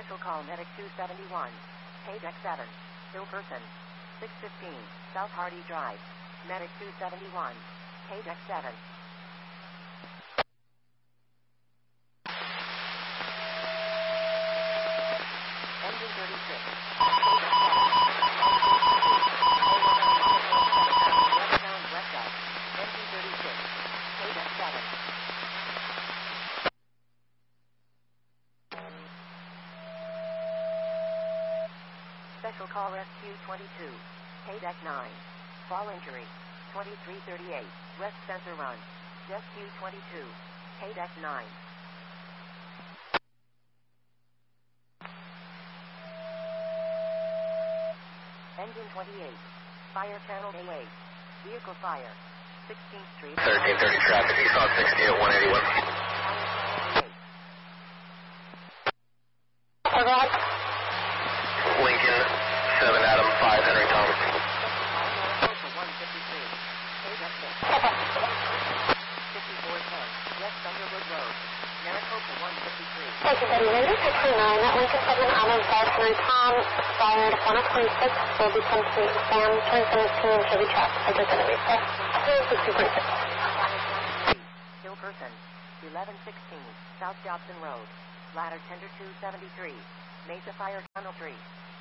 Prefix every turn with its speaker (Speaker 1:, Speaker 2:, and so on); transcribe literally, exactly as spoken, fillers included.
Speaker 1: Special call Medic two seventy-one. Paydeck seven. Ill person. six fifteen. South Hardy Drive. Medic two seventy-one. Paydeck seven. Engine thirty-six. Engine thirty-six. Paydeck seven. Special call Rescue twenty-two. Paydeck nine. Fall injury. twenty-three thirty-eight. West Center Run. Rescue twenty-two. Paydeck nine. Engine twenty-eight. Fire channel A eight. Vehicle fire. sixteenth Street.
Speaker 2: thirteen thirty traffic. East on sixty at one eighty-one.
Speaker 1: Fire channel A eight.
Speaker 2: Lincoln, seven Adam, five Henry Thomas.
Speaker 1: one fifty-three. Paydeck six. fifty-four ten. West Underwood Road. Maricopa one fifty-three.
Speaker 3: Thank you, Betty Raiders, six three nine. That Lincoln seven Adam, five Henry Tom, fired one oh twenty-six, will become Street Sam, turn seventeen, heavy traffic. I just got a reset. sixty twenty-six.
Speaker 1: Hill person. eleven sixteen. South Dobson Road. Ladder tender two seventy-three. Mesa Fire Tunnel three.